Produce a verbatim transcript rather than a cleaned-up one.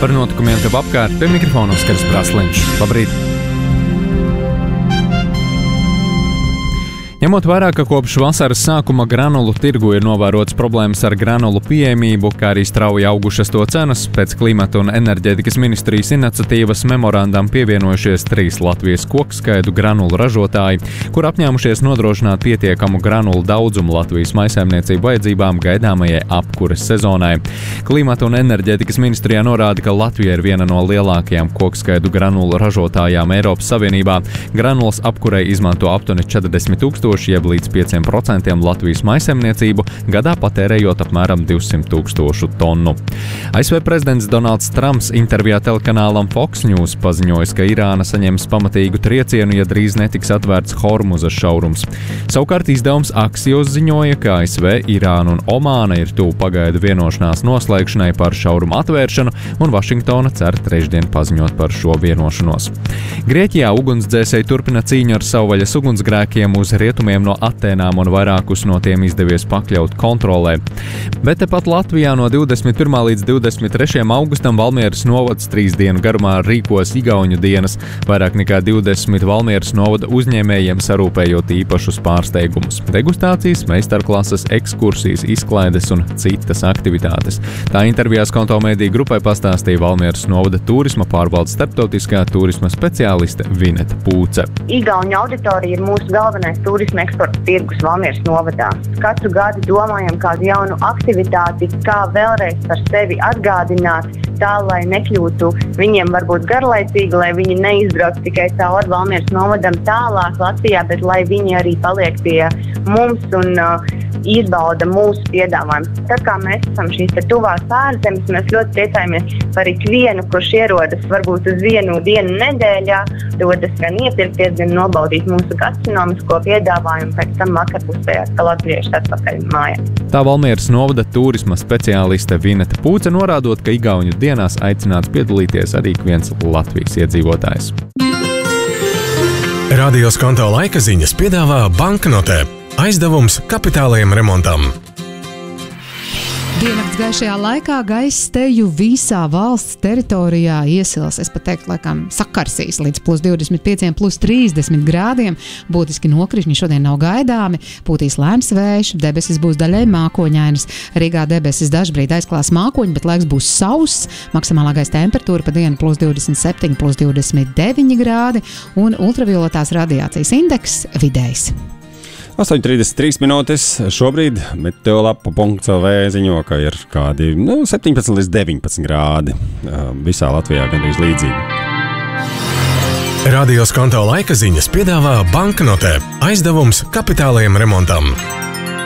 Par notikumiem tev apkārt pie mikrofona Oskars Brasliņš. Labrīt! Ņemot vērā, ka kopš vasaras sākuma granulu tirgu ir novērotas problēmas ar granulu pieejamību, kā arī strauji augušas to cenas, pēc Klimata un enerģētikas ministrijas iniciatīvas memorandam pievienojušies trīs Latvijas kokskaidu granulu ražotāji, kur apņēmušies nodrošināt pietiekamu granulu daudzumu Latvijas maisaimniecību vajadzībām gaidāmajai apkures sezonai. Klimata un enerģētikas ministrijā norāda, ka Latvija ir viena no lielākajām kokskaidu granulu ražotājām Eiropas Savienībā. Granulas apkurei izmanto aptuveni četrdesmit tūkstoši jeb līdz pieciem procentiem Latvijas maisaimniecību, gadā patērējot apmēram divsimt tūkstošu tonu. A S V prezidents Donalds Trumps intervijā telekanālam Fox News paziņojis, ka Irāna saņems pamatīgu triecienu, ja drīz netiks atvērts Hormuzas šaurums. Savukārt izdevums Axios ziņoja, ka A S V, Irāna un Omāna ir tuvu pagaidu vienošanās noslēgšanai par šaurumu atvēršanu, un Vašingtona cer trešdien paziņot par šo vienošanos. Grieķijā ugunsdzēsēji turpina cīņu ar savvaļas ugunsgrēkiem uz rietumiem no Atēnām, un vairākus no tiem izdevies pakļaut kontrolē. Bet tepat Latvijā no divdesmit pirmā līdz divdesmit trešajam augustam Valmieras novads trīs dienu garumā rīkos Igauņu dienas, vairāk nekā divdesmit Valmieras novada uzņēmējiem sarūpējot īpašus pārsteigumus – degustācijas, meistarklases, ekskursijas, izklaides un citas aktivitātes. Tā intervijās Konto mediju grupai pastāstīja Valmieras novada turisma pārvaldes starptautiskā turisma speciāliste Vineta Pūce. Igauņu auditorija ir mūsu galvenais turisma eksporta tirgus Valmieras novadā. Katru gadu domājam kādu jaunu aktivitāti, kā vēlreiz par sevi atgādināt, tā, lai nekļūtu viņiem varbūt garlaicīgi, lai viņi neizbrauc tikai cauri Valmieras novadam tālāk Latvijā, bet lai viņi arī paliek pie mums un uh, izbauda mūsu piedāvājumus. Tā kā mēs esam šīs te tuvās ārzemes, mēs ļoti priecājamies par ikvienu, kurš ierodas varbūt uz vienu dienu nedēļā, dodas gan iepirkties, gan nobaudīt mūsu gastronomisko piedāvājumu, pēc tam vakarpusējās, ka latvieši atpakaļ mājā. Tā Valmieras novada turisma speciāliste Vineta Pūce norādot, ka Igauņu dienās aicināts piedalīties arī ik viens Latvijas iedzīvotājs. Radio Skonto laika ziņas piedāvā banknotē. Aizdevums kapitālajam remontam. Diennakts gaišajā laikā gaiss teju visā valsts teritorijā iesils, es pat teiktu, laikam sakarsīs līdz plus divdesmit pieciem, plus trīsdesmit grādiem. Būtiski nokrišņi šodien nav gaidāmi, pūtīs lēns vējš, debesis būs daļai mākoņainas. Rīgā debesis dažbrīd aizklās mākoņi, bet laiks būs sauss. Maksimālā gaisa temperatūra pa dienu plus divdesmit septiņi, plus divdesmit deviņi grādi un ultravioletās radiācijas indeks vidējs. astoņi trīsdesmit trīs minūtes. Šobrīd meteolapa punkts L V ziņo, ka ir kādi nu, septiņpadsmit līdz deviņpadsmit grādi. Visā Latvijā gandrīz līdzīgi. Radio Skonto laika ziņas piedāvā banknotē. Aizdevums kapitālajam remontam.